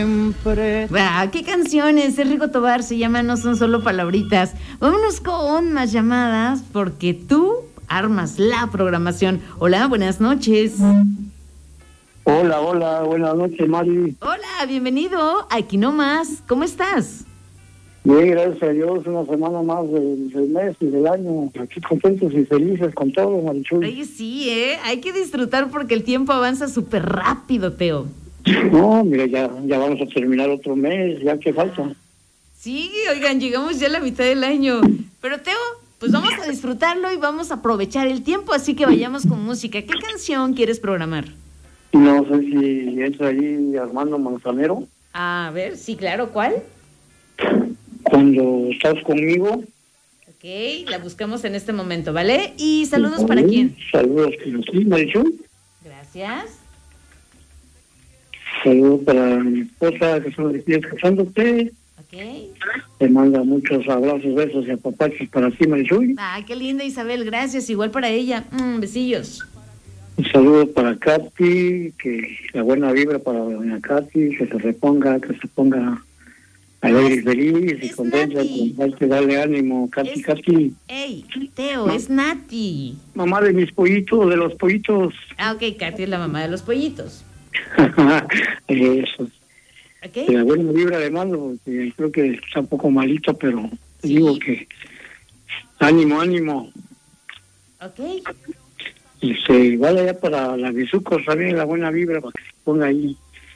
¿Qué canciones? Es Rigo Tobar, se llama No Son Solo Palabritas. Vámonos con más llamadas porque tú armas la programación. Hola, buenas noches. Hola, buenas noches, Mari. Hola, bienvenido. Aquí nomás. ¿Cómo estás? Bien, gracias a Dios, una semana más del mes y del año. Aquí contentos y felices con todo, Marichuy. Oye, sí, hay que disfrutar porque el tiempo avanza súper rápido, Teo. No, mira, ya vamos a terminar otro mes, ya que falta. Sí, oigan, llegamos ya a la mitad del año. Pero Teo, pues vamos a disfrutarlo y vamos a aprovechar el tiempo, así que vayamos con música. ¿Qué canción quieres programar? No sé si entra ahí Armando Manzanero. A ver, sí, claro, ¿cuál? Cuando estás conmigo. Ok, la buscamos en este momento, ¿vale? ¿Y saludos para quién? Saludos, sí, Marichuy. Gracias. Saludos para mi esposa que solo estoy escuchándote. Ok. Te manda muchos abrazos, besos y apapachos para ti, Marichuy. Qué linda, Isabel, gracias, igual para ella. Besillos. Un saludo para Katy, que la buena vibra para doña Katy, que se ponga alegre y feliz y contenta, hay que darle ánimo, Katy. Ey, Teo, es Nati. Mamá de mis pollitos, de los pollitos. Ok, Katy es la mamá de los pollitos. Eso. Okay. La buena vibra de mando, porque creo que está un poco malito, pero sí. Digo que ánimo. Ok. Igual allá para la Bizucos también la buena vibra para que se ponga ahí.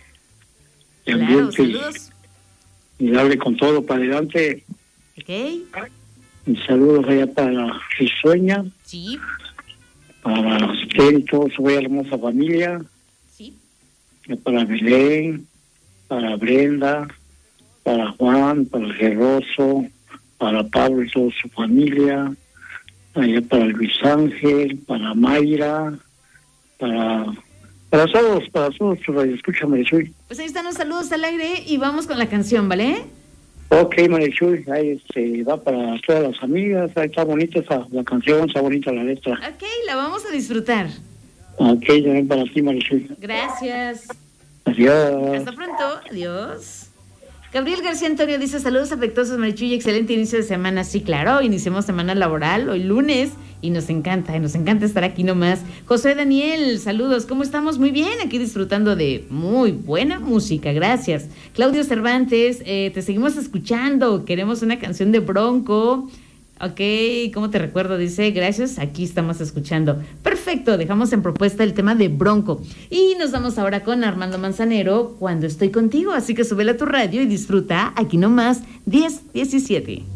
Claro, saludos. Y darle con todo para adelante. Ok. Y saludos allá para la Risueña. Sí. Para usted y toda su hermosa familia. Sí. Para Belén, para Brenda, para Juan, para Gerroso, para Pablo y toda su familia. Allá para Luis Ángel, para Mayra, para todos, escucha, Marichuy. Pues ahí están los saludos al aire y vamos con la canción, ¿vale? Ok, Marichuy, ahí va para todas las amigas, ahí está bonita la canción, está bonita la letra. Ok, la vamos a disfrutar. Ok, también para ti, Marichuy. Gracias. Adiós. Hasta pronto, adiós. Gabriel García Antonio dice, saludos afectuosos, Marichuy, excelente inicio de semana. Sí, claro, iniciamos semana laboral, hoy lunes, y nos encanta estar aquí nomás. José Daniel, saludos, ¿cómo estamos? Muy bien, aquí disfrutando de muy buena música, gracias. Claudio Cervantes, te seguimos escuchando, queremos una canción de Bronco. Ok, ¿cómo te recuerdo? Dice, gracias, aquí estamos escuchando. Perfecto, dejamos en propuesta el tema de Bronco. Y nos vamos ahora con Armando Manzanero, Cuando Estoy Contigo. Así que súbele a tu radio y disfruta aquí nomás 10:17.